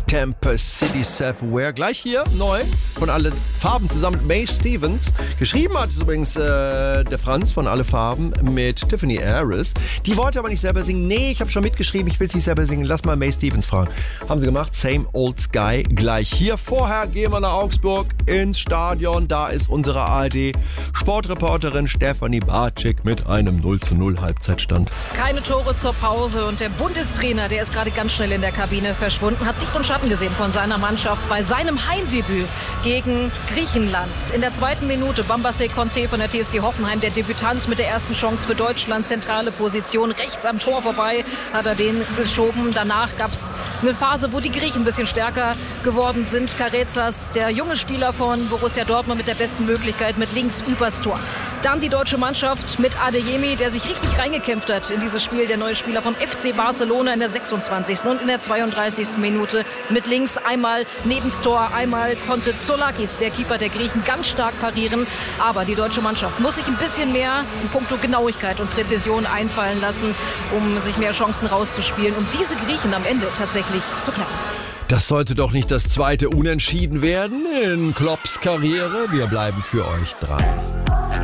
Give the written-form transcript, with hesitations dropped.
Campus City Sapphire. Gleich hier neu von Alle Farben zusammen mit Mae Stevens. Geschrieben hat es übrigens der Franz von Alle Farben mit Tiffany Harris. Die wollte aber nicht selber singen. Nee, ich habe schon mitgeschrieben, ich will es nicht selber singen. Lass mal Mae Stevens fragen. Haben sie gemacht. Same Old Sky. Gleich hier. Vorher gehen wir nach Augsburg ins Stadion. Da ist unsere ARD-Sportreporterin Stefanie Bartschik mit einem 0:0 Halbzeitstand. Keine Tore zur Pause und der Bundestrainer, der ist gerade ganz schnell in der Kabine verschwunden, hat Licht und Schatten gesehen von seiner Mannschaft bei seinem Heimdebüt gegen Griechenland. In der zweiten Minute Bambassé Conté von der TSG Hoffenheim, der Debütant mit der ersten Chance für Deutschland, zentrale Position, rechts am Tor vorbei, hat er den geschoben. Danach gab es eine Phase, wo die Griechen ein bisschen stärker geworden sind. Karezas, der junge Spieler von Borussia Dortmund mit der besten Möglichkeit, mit links übers Tor. Dann die deutsche Mannschaft mit Adeyemi, der sich richtig reingekämpft hat in dieses Spiel, der neue Spieler vom FC Barcelona in der 26. und in der 32. Minute mit links einmal nebens Tor, einmal konnte Zoulakis, der Keeper der Griechen, ganz stark parieren. Aber die deutsche Mannschaft muss sich ein bisschen mehr in puncto Genauigkeit und Präzision einfallen lassen, um sich mehr Chancen rauszuspielen, um diese Griechen am Ende tatsächlich zu knacken. Das sollte doch nicht das zweite Unentschieden werden in Klopps Karriere. Wir bleiben für euch dran.